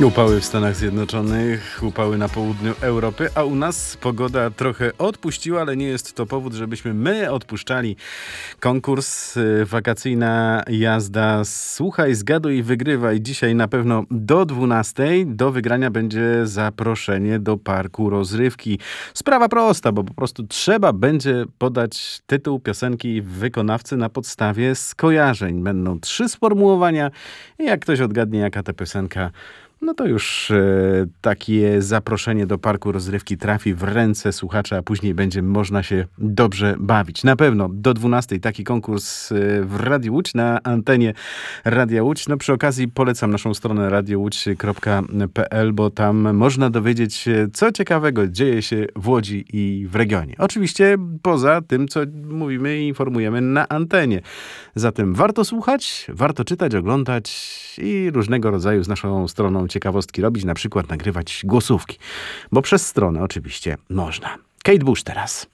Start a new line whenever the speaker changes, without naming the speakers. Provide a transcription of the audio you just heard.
Upały w Stanach Zjednoczonych, upały na południu Europy, a u nas pogoda trochę odpuściła, ale nie jest to powód, żebyśmy my odpuszczali. Konkurs, wakacyjna jazda Słuchaj, Zgaduj, Wygrywaj. Dzisiaj na pewno do 12:00 do wygrania będzie zaproszenie do parku rozrywki. Sprawa prosta, bo po prostu trzeba będzie podać tytuł piosenki wykonawcy na podstawie skojarzeń. Będą 3 sformułowania i jak ktoś odgadnie, jaka ta piosenka, no to już takie zaproszenie do parku rozrywki trafi w ręce słuchacza, a później będzie można się dobrze bawić. Na pewno do 12:00 taki konkurs w Radiu Łódź, na antenie Radia Łódź. No przy okazji polecam naszą stronę radiowódź.pl, bo tam można dowiedzieć się, co ciekawego dzieje się w Łodzi i w regionie. Oczywiście poza tym, co mówimy i informujemy na antenie. Zatem warto słuchać, warto czytać, oglądać i różnego rodzaju z naszą stroną ciekawostki robić, na przykład nagrywać głosówki, bo przez stronę oczywiście można. Kate Bush teraz.